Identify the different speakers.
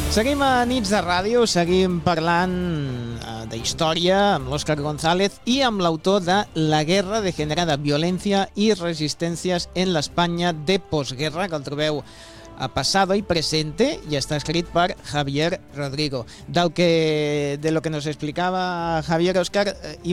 Speaker 1: Seguim a Nits de Ràdio, seguim parlant d'història amb l'Òscar González i amb l'autor de La guerra degenerada, violencia y resistencias en la España de posguerra, que el trobeu a Pasado y Presente i està escrit per Javier Rodrigo. De lo que nos explicava Javier, Òscar,